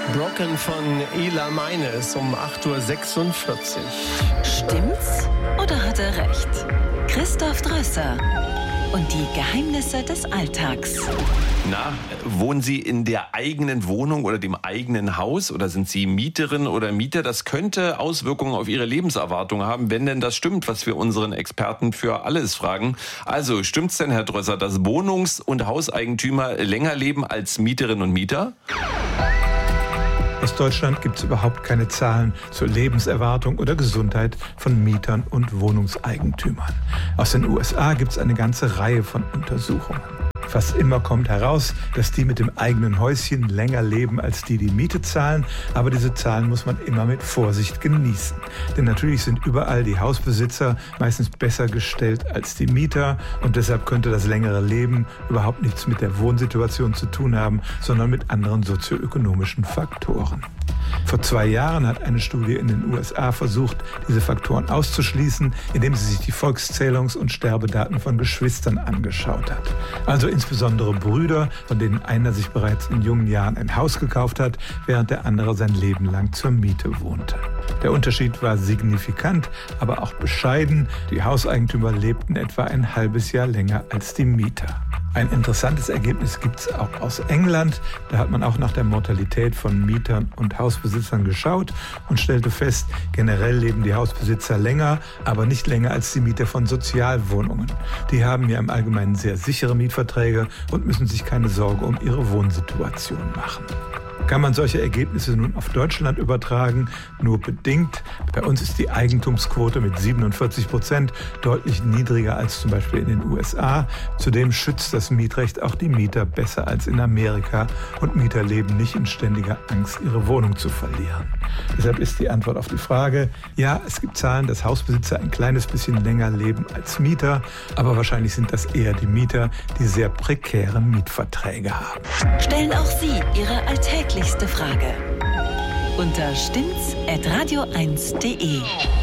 Broken von Ela Meines um 8.46 Uhr. Stimmt's oder hat er recht? Christoph Drösser und die Geheimnisse des Alltags. Na, wohnen Sie in der eigenen Wohnung oder dem eigenen Haus oder sind Sie Mieterin oder Mieter? Das könnte Auswirkungen auf Ihre Lebenserwartung haben, wenn denn das stimmt, was wir unseren Experten für alles fragen. Also, stimmt's denn, Herr Drösser, dass Wohnungs- und Hauseigentümer länger leben als Mieterinnen und Mieter? Aus Deutschland gibt es überhaupt keine Zahlen zur Lebenserwartung oder Gesundheit von Mietern und Wohnungseigentümern. Aus den USA gibt es eine ganze Reihe von Untersuchungen. Fast immer kommt heraus, dass die mit dem eigenen Häuschen länger leben als die Miete zahlen. Aber diese Zahlen muss man immer mit Vorsicht genießen. Denn natürlich sind überall die Hausbesitzer meistens besser gestellt als die Mieter. Und deshalb könnte das längere Leben überhaupt nichts mit der Wohnsituation zu tun haben, sondern mit anderen sozioökonomischen Faktoren. Vor 2 Jahren hat eine Studie in den USA versucht, diese Faktoren auszuschließen, indem sie sich die Volkszählungs- und Sterbedaten von Geschwistern angeschaut hat. Also insbesondere Brüder, von denen einer sich bereits in jungen Jahren ein Haus gekauft hat, während der andere sein Leben lang zur Miete wohnte. Der Unterschied war signifikant, aber auch bescheiden. Die Hauseigentümer lebten etwa ein halbes Jahr länger als die Mieter. Ein interessantes Ergebnis gibt es auch aus England. Da hat man auch nach der Mortalität von Mietern und Hausbesitzern geschaut und stellte fest, generell leben die Hausbesitzer länger, aber nicht länger als die Mieter von Sozialwohnungen. Die haben ja im Allgemeinen sehr sichere Mietverträge und müssen sich keine Sorge um ihre Wohnsituation machen. Kann man solche Ergebnisse nun auf Deutschland übertragen? Nur bedingt. Bei uns ist die Eigentumsquote mit 47% deutlich niedriger als zum Beispiel in den USA. Zudem schützt das Mietrecht auch die Mieter besser als in Amerika und Mieter leben nicht in ständiger Angst, ihre Wohnung zu verlieren. Deshalb ist die Antwort auf die Frage, ja, es gibt Zahlen, dass Hausbesitzer ein kleines bisschen länger leben als Mieter, aber wahrscheinlich sind das eher die Mieter, die sehr prekäre Mietverträge haben. Stellen auch Sie Ihre alltäglichste Frage unter stimmt's@radio1.de.